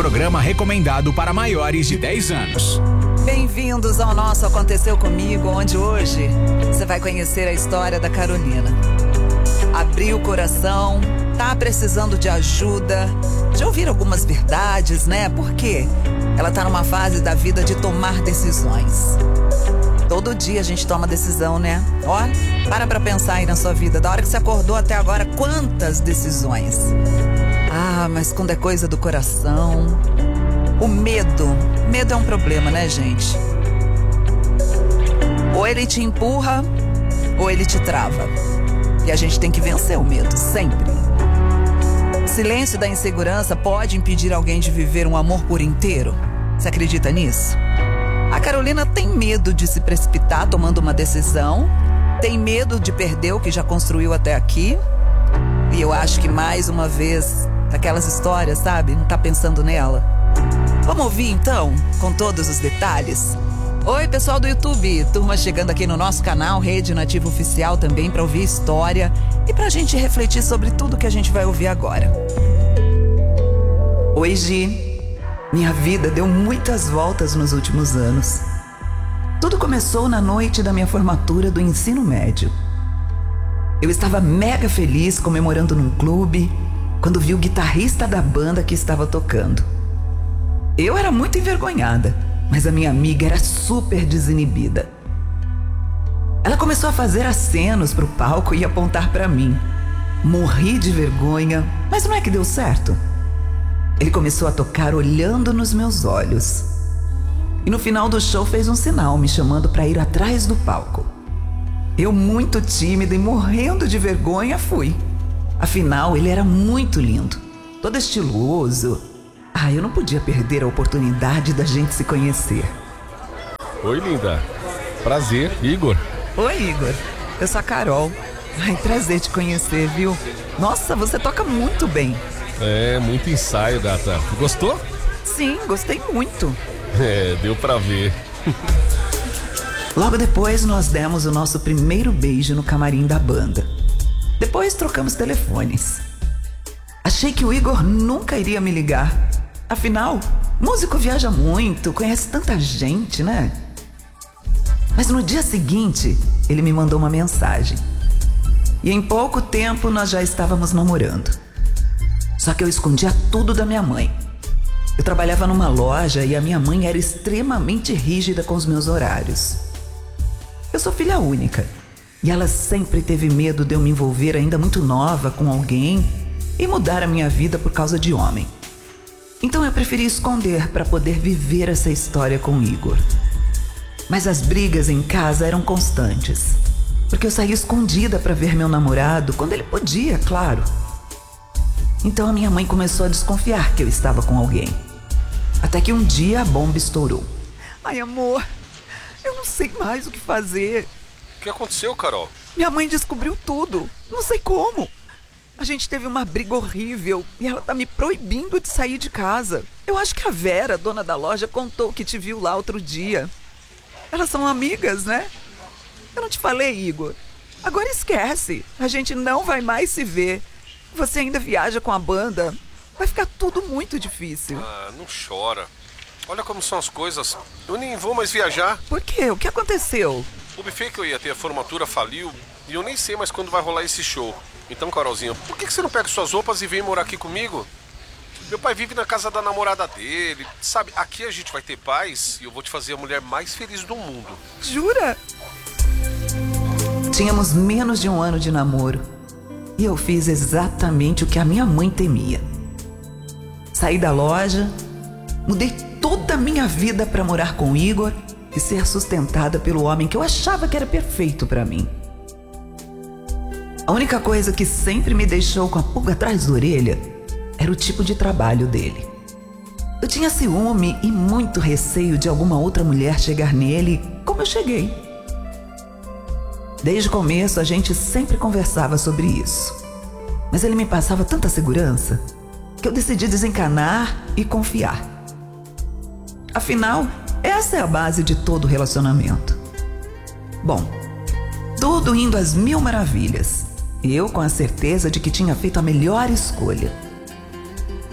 programa recomendado para maiores de 10 anos. Bem-vindos ao nosso Aconteceu Comigo, onde hoje você vai conhecer a história da Carolina. Abriu o coração, tá precisando de ajuda, de ouvir algumas verdades, né? Porque ela tá numa fase da vida de tomar decisões. Todo dia a gente toma decisão, né? Ó, para pensar aí na sua vida. Da hora que você acordou até agora, quantas decisões? Ah, mas quando é coisa do coração... O medo é um problema, né, gente? Ou ele te empurra, ou ele te trava. E a gente tem que vencer o medo, sempre. O silêncio da insegurança pode impedir alguém de viver um amor por inteiro. Você acredita nisso? A Carolina tem medo de se precipitar tomando uma decisão, tem medo de perder o que já construiu até aqui. E eu acho que mais uma vez, aquelas histórias, sabe? Não tá pensando nela. Vamos ouvir então, com todos os detalhes? Oi, pessoal do YouTube, turma chegando aqui no nosso canal Rede Nativa Oficial também para ouvir história e pra gente refletir sobre tudo que a gente vai ouvir agora. Oi, Gi. Minha vida deu muitas voltas nos últimos anos. Tudo começou na noite da minha formatura do ensino médio. Eu estava mega feliz comemorando num clube quando vi o guitarrista da banda que estava tocando. Eu era muito envergonhada, mas a minha amiga era super desinibida. Ela começou a fazer acenos pro palco e apontar pra mim. Morri de vergonha, mas não é que deu certo? Ele começou a tocar olhando nos meus olhos. E no final do show fez um sinal me chamando pra ir atrás do palco. Eu, muito tímida e morrendo de vergonha, fui. Afinal, ele era muito lindo, todo estiloso. Eu não podia perder a oportunidade da gente se conhecer. Oi, linda. Prazer, Igor. Oi, Igor. Eu sou a Carol. Prazer te conhecer, viu? Nossa, você toca muito bem. É, muito ensaio, gata. Gostou? Sim, gostei muito. Deu pra ver. Logo depois, nós demos o nosso primeiro beijo no camarim da banda. Depois, trocamos telefones. Achei que o Igor nunca iria me ligar. Afinal, músico viaja muito, conhece tanta gente, né? Mas no dia seguinte, ele me mandou uma mensagem. E em pouco tempo nós já estávamos namorando. Só que eu escondia tudo da minha mãe. Eu trabalhava numa loja e a minha mãe era extremamente rígida com os meus horários. Eu sou filha única. E ela sempre teve medo de eu me envolver ainda muito nova com alguém e mudar a minha vida por causa de homem. Então eu preferi esconder para poder viver essa história com o Igor. Mas as brigas em casa eram constantes, porque eu saía escondida para ver meu namorado quando ele podia, claro. Então a minha mãe começou a desconfiar que eu estava com alguém. Até que um dia a bomba estourou. Ai, amor, eu não sei mais o que fazer. O que aconteceu, Carol? Minha mãe descobriu tudo, não sei como. A gente teve uma briga horrível e ela tá me proibindo de sair de casa. Eu acho que a Vera, dona da loja, contou que te viu lá outro dia. Elas são amigas, né? Eu não te falei, Igor. Agora esquece. A gente não vai mais se ver. Você ainda viaja com a banda. Vai ficar tudo muito difícil. Não chora. Olha como são as coisas. Eu nem vou mais viajar. Por quê? O que aconteceu? O buffet que eu ia ter a formatura faliu e eu nem sei mais quando vai rolar esse show. Então, Carolzinha, por que você não pega suas roupas e vem morar aqui comigo? Meu pai vive na casa da namorada dele. Sabe, aqui a gente vai ter paz e eu vou te fazer a mulher mais feliz do mundo. Jura? Tínhamos menos de um ano de namoro e eu fiz exatamente o que a minha mãe temia. Saí da loja, mudei toda a minha vida para morar com o Igor e ser sustentada pelo homem que eu achava que era perfeito para mim. A única coisa que sempre me deixou com a pulga atrás da orelha era o tipo de trabalho dele. Eu tinha ciúme e muito receio de alguma outra mulher chegar nele como eu cheguei. Desde o começo a gente sempre conversava sobre isso. Mas ele me passava tanta segurança que eu decidi desencanar e confiar. Afinal, essa é a base de todo relacionamento. Bom, tudo indo às mil maravilhas. Eu com a certeza de que tinha feito a melhor escolha.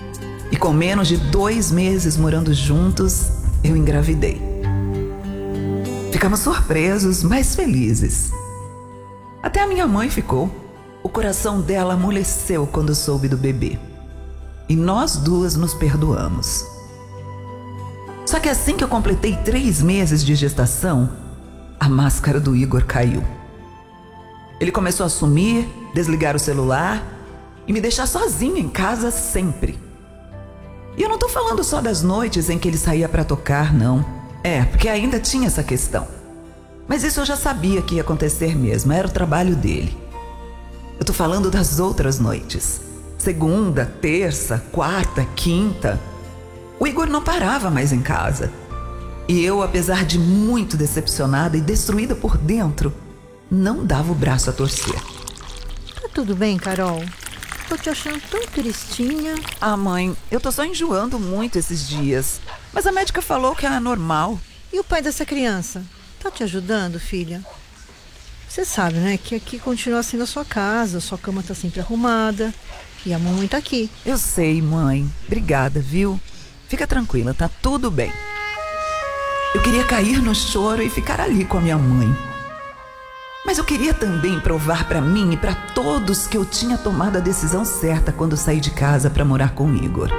E com menos de 2 meses morando juntos, eu engravidei. Ficamos surpresos, mas felizes. Até a minha mãe ficou. O coração dela amoleceu quando soube do bebê. E nós duas nos perdoamos. Só que assim que eu completei 3 meses de gestação, a máscara do Igor caiu. Ele começou a sumir, desligar o celular e me deixar sozinha em casa sempre. E eu não tô falando só das noites em que ele saía para tocar, não. Porque ainda tinha essa questão. Mas isso eu já sabia que ia acontecer mesmo, era o trabalho dele. Eu tô falando das outras noites. Segunda, terça, quarta, quinta. O Igor não parava mais em casa. E eu, apesar de muito decepcionada e destruída por dentro, não dava o braço a torcer. Tá tudo bem, Carol? Tô te achando tão tristinha. Mãe, eu tô só enjoando muito esses dias. Mas a médica falou que é normal. E o pai dessa criança? Tá te ajudando, filha? Você sabe, né, que aqui continua sendo a sua casa, sua cama tá sempre arrumada e a mamãe tá aqui. Eu sei, mãe. Obrigada, viu? Fica tranquila, tá tudo bem. Eu queria cair no choro e ficar ali com a minha mãe. Mas eu queria também provar pra mim e pra todos que eu tinha tomado a decisão certa quando saí de casa pra morar com o Igor.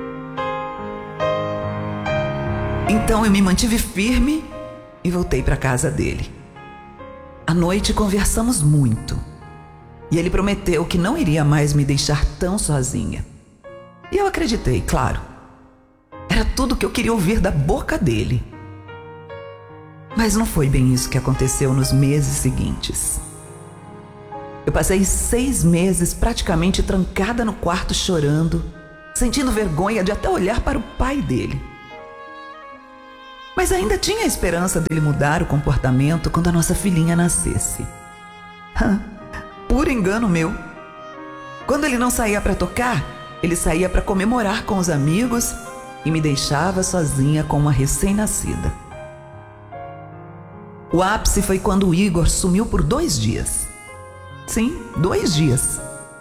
Então eu me mantive firme e voltei pra casa dele. À noite conversamos muito. E ele prometeu que não iria mais me deixar tão sozinha. E eu acreditei, claro. Era tudo que eu queria ouvir da boca dele. Mas não foi bem isso que aconteceu nos meses seguintes. Eu passei 6 meses praticamente trancada no quarto chorando, sentindo vergonha de até olhar para o pai dele. Mas ainda tinha a esperança dele mudar o comportamento quando a nossa filhinha nascesse. Puro engano meu. Quando ele não saía para tocar, ele saía para comemorar com os amigos e me deixava sozinha com uma recém-nascida. O ápice foi quando o Igor sumiu por 2 dias. Sim, 2 dias.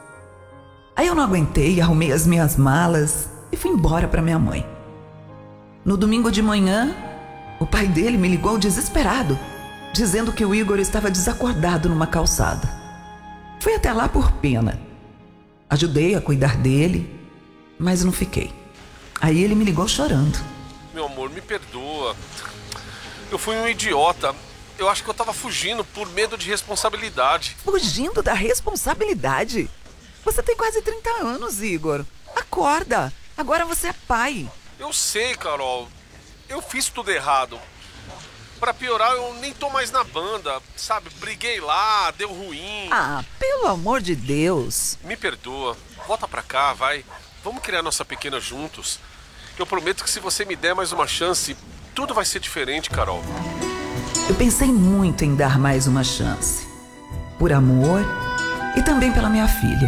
Aí eu não aguentei, arrumei as minhas malas e fui embora para minha mãe. No domingo de manhã, o pai dele me ligou desesperado, dizendo que o Igor estava desacordado numa calçada. Fui até lá por pena. Ajudei a cuidar dele, mas não fiquei. Aí ele me ligou chorando. Meu amor, me perdoa. Eu fui um idiota. Eu acho que eu tava fugindo por medo de responsabilidade. Fugindo da responsabilidade? Você tem quase 30 anos, Igor. Acorda. Agora você é pai. Eu sei, Carol. Eu fiz tudo errado. Pra piorar, eu nem tô mais na banda, sabe? Briguei lá, deu ruim. Pelo amor de Deus. Me perdoa. Volta pra cá, vai. Vamos criar nossa pequena juntos. Eu prometo que se você me der mais uma chance, tudo vai ser diferente, Carol. Eu pensei muito em dar mais uma chance. Por amor e também pela minha filha.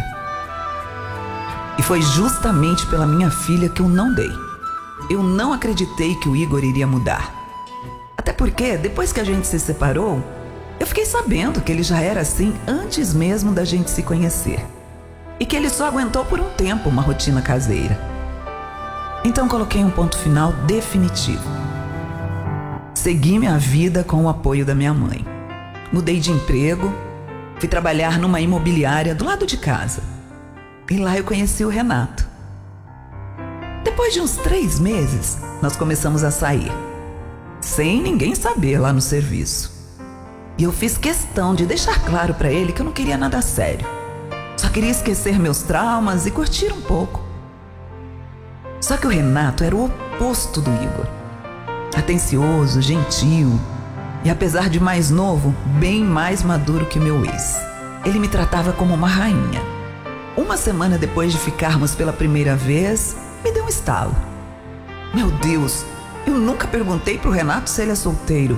E foi justamente pela minha filha que eu não dei. Eu não acreditei que o Igor iria mudar. Até porque, depois que a gente se separou, eu fiquei sabendo que ele já era assim antes mesmo da gente se conhecer. E que ele só aguentou por um tempo uma rotina caseira. Então coloquei um ponto final definitivo. Segui minha vida com o apoio da minha mãe. Mudei de emprego, fui trabalhar numa imobiliária do lado de casa. E lá eu conheci o Renato. Depois de uns 3 meses, nós começamos a sair. Sem ninguém saber lá no serviço. E eu fiz questão de deixar claro pra ele que eu não queria nada sério. Só queria esquecer meus traumas e curtir um pouco. Só que o Renato era o oposto do Igor. Atencioso, gentil e, apesar de mais novo, bem mais maduro que o meu ex. Ele me tratava como uma rainha. Uma semana depois de ficarmos pela primeira vez, me deu um estalo. Meu Deus, eu nunca perguntei pro Renato se ele é solteiro.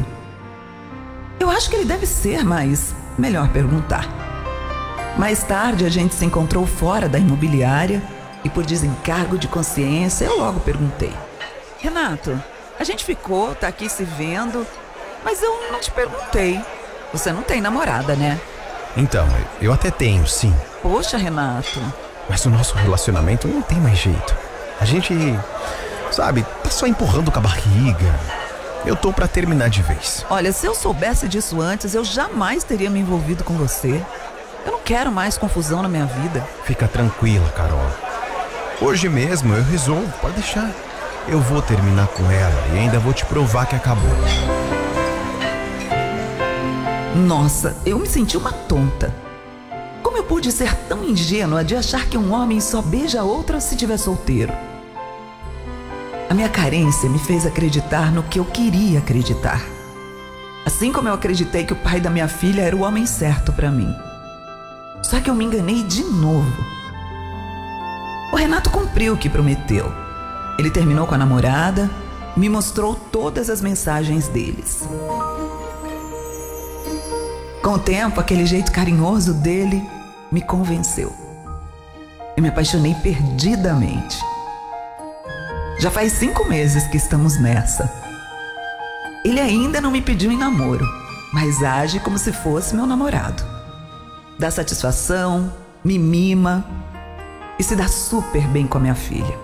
Eu acho que ele deve ser, mas melhor perguntar. Mais tarde a gente se encontrou fora da imobiliária e, por desencargo de consciência, eu logo perguntei: Renato, a gente ficou, tá aqui se vendo, mas eu não te perguntei. Você não tem namorada, né? Então, eu até tenho, sim. Poxa, Renato. Mas o nosso relacionamento não tem mais jeito. A gente, sabe, tá só empurrando com a barriga. Eu tô pra terminar de vez. Olha, se eu soubesse disso antes, eu jamais teria me envolvido com você. Eu não quero mais confusão na minha vida. Fica tranquila, Carol. Hoje mesmo eu resolvo, pode deixar. Eu vou terminar com ela e ainda vou te provar que acabou. Nossa, eu me senti uma tonta. Como eu pude ser tão ingênua de achar que um homem só beija outra se tiver solteiro? A minha carência me fez acreditar no que eu queria acreditar. Assim como eu acreditei que o pai da minha filha era o homem certo pra mim. Só que eu me enganei de novo. O Renato cumpriu o que prometeu. Ele terminou com a namorada, me mostrou todas as mensagens deles. Com o tempo, aquele jeito carinhoso dele me convenceu. Eu me apaixonei perdidamente. Já faz 5 meses que estamos nessa. Ele ainda não me pediu em namoro, mas age como se fosse meu namorado. Dá satisfação, me mima e se dá super bem com a minha filha.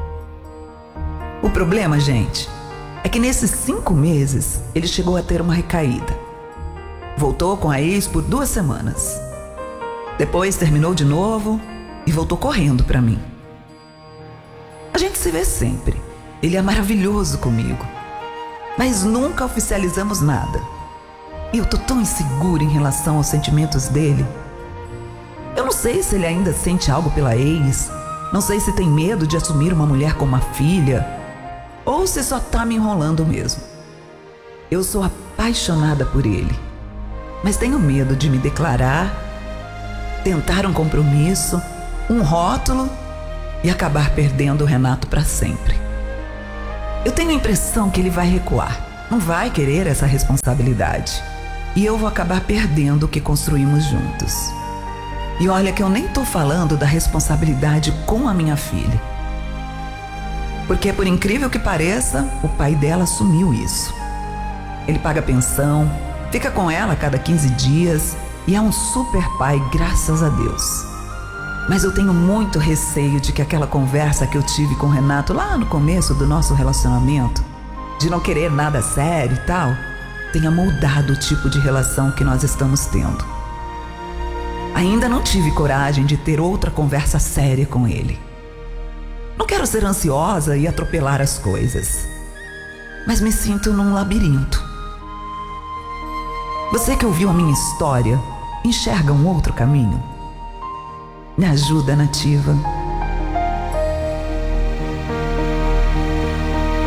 O problema, gente, é que nesses 5 meses ele chegou a ter uma recaída. Voltou com a ex por 2 semanas. Depois terminou de novo e voltou correndo pra mim. A gente se vê sempre. Ele é maravilhoso comigo. Mas nunca oficializamos nada. E eu tô tão insegura em relação aos sentimentos dele. Eu não sei se ele ainda sente algo pela ex. Não sei se tem medo de assumir uma mulher como uma filha. Ou se só tá me enrolando mesmo. Eu sou apaixonada por ele. Mas tenho medo de me declarar, tentar um compromisso, um rótulo e acabar perdendo o Renato para sempre. Eu tenho a impressão que ele vai recuar, não vai querer essa responsabilidade. E eu vou acabar perdendo o que construímos juntos. E olha que eu nem tô falando da responsabilidade com a minha filha. Porque, por incrível que pareça, o pai dela assumiu isso. Ele paga pensão, fica com ela a cada 15 dias e é um super pai, graças a Deus. Mas eu tenho muito receio de que aquela conversa que eu tive com o Renato lá no começo do nosso relacionamento, de não querer nada sério e tal, tenha moldado o tipo de relação que nós estamos tendo. Ainda não tive coragem de ter outra conversa séria com ele. Não quero ser ansiosa e atropelar as coisas, mas me sinto num labirinto. Você que ouviu a minha história, enxerga um outro caminho? Me ajuda, Nativa.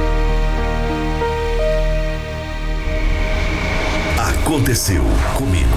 Aconteceu comigo.